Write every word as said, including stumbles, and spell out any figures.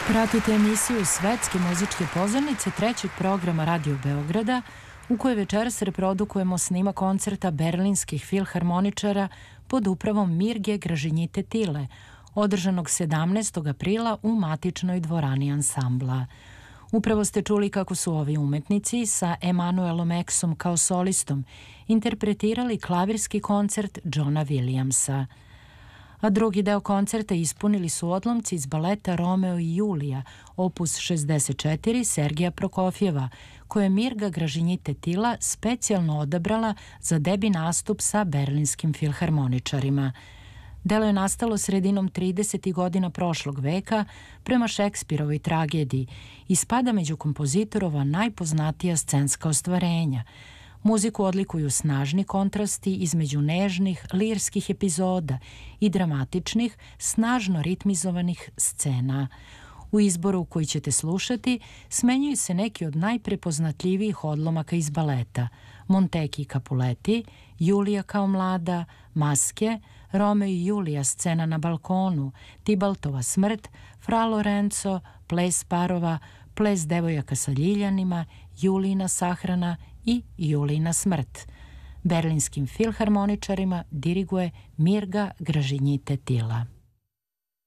Pratite emisiju Svetske muzičke pozornice trećeg programa Radio Beograda, u kojoj večeras reprodukujemo snima koncerta berlinskih filharmoničara pod upravom Mirge Gražinjite Tile, održanog sedamnaestog aprila u matičnoj dvorani ansambla. Upravo ste čuli kako su ovi umetnici sa Emanuelom Eksom kao solistom interpretirali klavirski koncert Johna Williamsa. A drugi deo koncerta ispunili su odlomci iz baleta Romeo i Julija, opus šezdeset četiri Sergeja Prokofjeva, koje je Mirga Gražinjite Tila specijalno odabrala za debi nastup sa berlinskim filharmoničarima. Delo je nastalo sredinom tridesetih godina prošlog veka prema Šekspirovoj tragediji i spada među kompozitorova najpoznatija scenska ostvarenja. Muziku odlikuju snažni kontrasti između nežnih, lirskih epizoda i dramatičnih, snažno ritmizovanih scena. U izboru koji ćete slušati smenjuju se neki od najprepoznatljivijih odlomaka iz baleta: Monteki i Capuleti, Julija kao mlada, Maske, Romeo i Julija scena na balkonu, Tibaltova smrt, Fra Lorenzo, Ples parova, Ples devojaka sa ljiljanima, Julijina sahrana i Julijina smrt. Berlinskim filharmoničarima diriguje Mirga Gražinjite Tila.